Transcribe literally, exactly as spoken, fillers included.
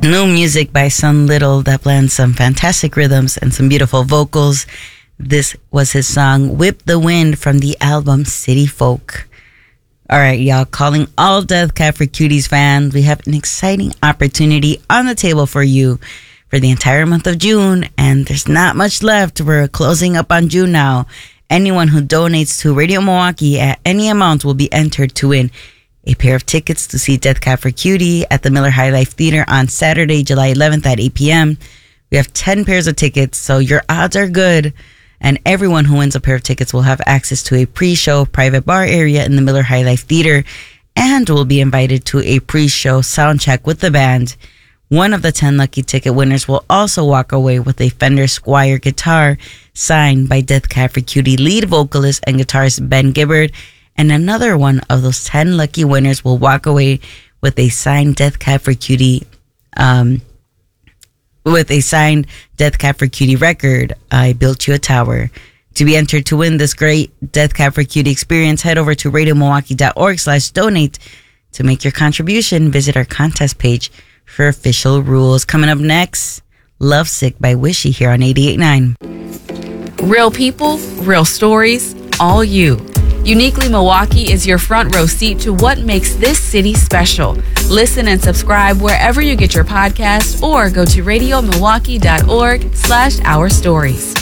New music by Sun Little that blends some fantastic rhythms and some beautiful vocals. This was his song, Whip the Wind, from the album City Folk. All right, y'all, calling all Death Cab for Cuties fans, we have an exciting opportunity on the table for you for the entire month of June, and there's not much left. We're closing up on June now. Anyone who donates to Radio Milwaukee at any amount will be entered to win a pair of tickets to see Death Cab for Cutie at the Miller High Life Theater on Saturday, July eleventh at eight p.m. We have ten pairs of tickets, so your odds are good. And everyone who wins a pair of tickets will have access to a pre-show private bar area in the Miller High Life Theater and will be invited to a pre-show sound check with the band. One of the ten lucky ticket winners will also walk away with a Fender Squier guitar signed by Death Cab for Cutie lead vocalist and guitarist Ben Gibbard. And another one of those ten lucky winners will walk away with a signed Death Cab for Cutie, um, with a signed Death Cab for Cutie record, I Built You a Tower. To be entered to win this great Death Cab for Cutie experience, head over to radiomilwaukee.org slash donate to make your contribution. Visit our contest page for official rules. Coming up next, Lovesick by Wishy here on eighty-eight point nine. Real people, real stories, all you. Uniquely Milwaukee is your front row seat to what makes this city special. Listen and subscribe wherever you get your podcasts or go to radiomilwaukee.org slash our stories.